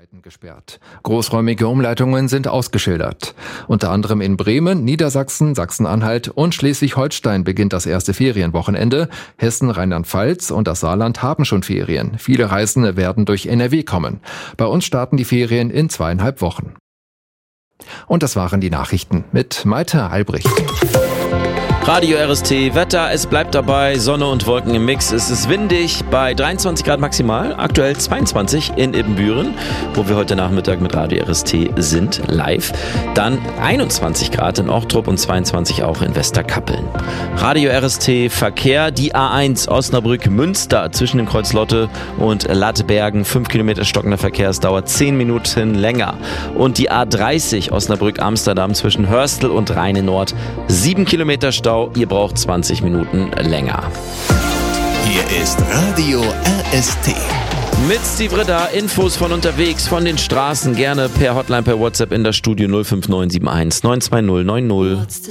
Seiten gesperrt. Großräumige Umleitungen sind ausgeschildert. Unter anderem in Bremen, Niedersachsen, Sachsen-Anhalt und Schleswig-Holstein beginnt das erste Ferienwochenende. Hessen, Rheinland-Pfalz und das Saarland haben schon Ferien. Viele Reisende werden durch NRW kommen. Bei uns starten die Ferien in 2,5 Wochen. Und das waren die Nachrichten mit Maite Albrecht. Radio RST, Wetter, es bleibt dabei, Sonne und Wolken im Mix. Es ist windig bei 23 Grad maximal, aktuell 22 in Ibbenbüren, wo wir heute Nachmittag mit Radio RST sind, live. Dann 21 Grad in Ochtrup und 22 auch in Westerkappeln. Radio RST, Verkehr, die A1 Osnabrück-Münster zwischen dem Kreuz Lotte und Lattbergen, 5 Kilometer stockender Verkehrsdauer, 10 Minuten länger. Und die A30 Osnabrück-Amsterdam zwischen Hörstel und Rheine-Nord, 7 Kilometer Stau. Ihr braucht 20 Minuten länger. Hier ist Radio RST. Mit Steve Ritter, Infos von unterwegs, von den Straßen, gerne per Hotline, per WhatsApp in das Studio 05971 92090.